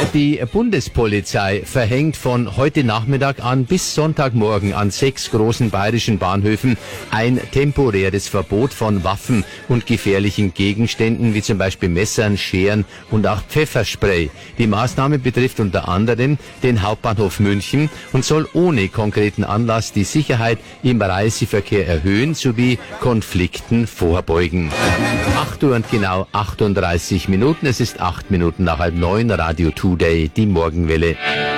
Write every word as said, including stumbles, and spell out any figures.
Die Bundespolizei verhängt von heute Nachmittag an bis Sonntagmorgen an sechs großen bayerischen Bahnhöfen ein temporäres Verbot von Waffen und gefährlichen Gegenständen wie zum Beispiel Messern, Scheren und auch Pfefferspray. Die Maßnahme betrifft unter anderem den Hauptbahnhof München und soll ohne konkreten Anlass die Sicherheit im Reiseverkehr erhöhen sowie Konflikten vorbeugen. acht Uhr und genau achtunddreißig Minuten. Es ist acht Minuten nach halb neun. Radio Today, die Morgenwelle.